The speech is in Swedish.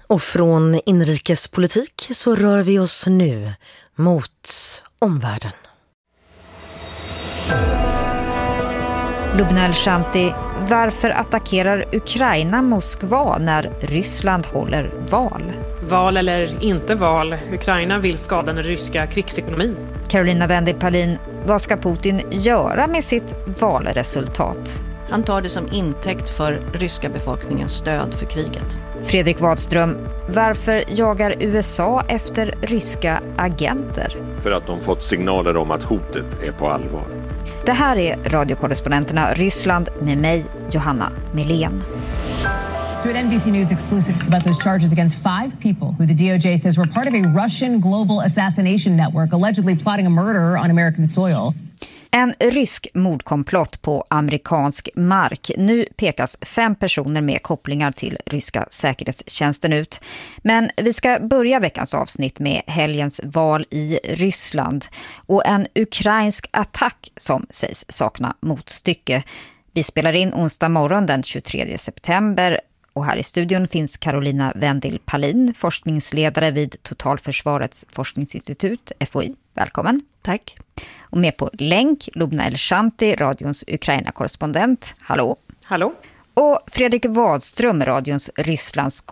Och från inrikespolitik så rör vi oss nu mot omvärlden. Lubna El-Shanti, varför attackerar Ukraina Moskva när Ryssland håller val? Val eller inte val, Ukraina vill skada den ryska krigsekonomin. Karolina Wendy-Palin, vad ska Putin göra med sitt valresultat? Han tar det som intäkt för ryska befolkningens stöd för kriget. Fredrik Wadström, varför jagar USA efter ryska agenter? För att de fått signaler om att hotet är på allvar. Det här är radiokorrespondenterna Ryssland med mig, Johanna Milén. To an NBC News exclusive about those charges against 5 people who the DOJ says were part of a Russian global assassination network allegedly plotting a murder on American soil. En rysk mordkomplott på amerikansk mark. Nu pekas 5 personer med kopplingar till ryska säkerhetstjänsten ut. Men vi ska börja veckans avsnitt med helgens val i Ryssland och en ukrainsk attack som sägs sakna motstycke. Vi spelar in onsdag morgon den 23 september. Och här i studion finns Karolina Wendy-Palin, forskningsledare vid Totalförsvarets forskningsinstitut, FOI. Välkommen. Tack. Och med på länk, Lubna El-Shanti, radions Ukraina-korrespondent. Hallå. Hallå. Och Fredrik Wadström, radions Rysslands